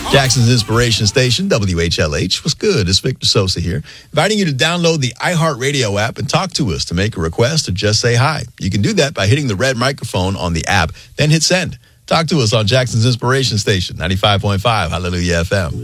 Jackson's Inspiration Station, WHLH. What's good? It's Victor Sosa here, inviting you to download the iHeartRadio app and talk to us to make a request or just say hi. You can do that by hitting the red microphone on the app, then hit send. Talk to us on Jackson's Inspiration Station, 95.5 Hallelujah FM.